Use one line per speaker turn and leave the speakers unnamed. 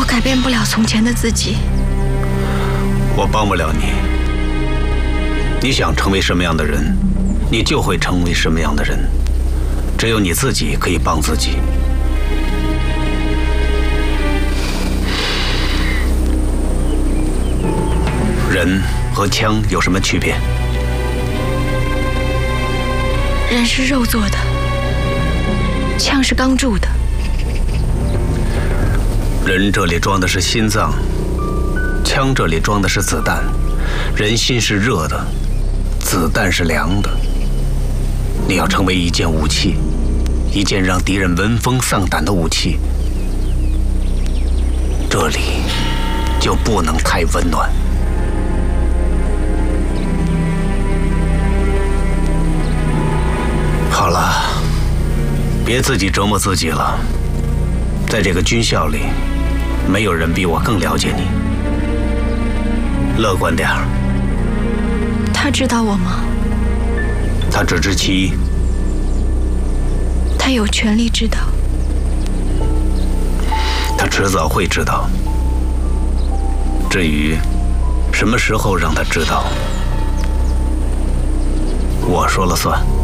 改变不了从前的自己。
我帮不了你。你想成为什么样的人，你就会成为什么样的人。只有你自己可以帮自己。人和枪有什么区别？
人是肉做的，枪是钢铸的。
人这里装的是心脏，枪这里装的是子弹。人心是热的，子弹是凉的。你要成为一件武器，一件让敌人闻风丧胆的武器，这里就不能太温暖。好了，别自己折磨自己了。在这个军校里，没有人比我更了解你。乐观点儿。
他知道我吗？
他只知其一。
他有权利知道。
他迟早会知道。至于什么时候让他知道，我说了算。